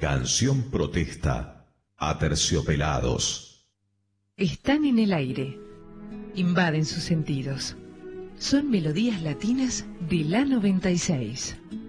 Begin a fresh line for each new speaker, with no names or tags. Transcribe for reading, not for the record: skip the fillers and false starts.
Canción protesta. Aterciopelados.
Están en el aire. Invaden sus sentidos. Son melodías latinas de la 96.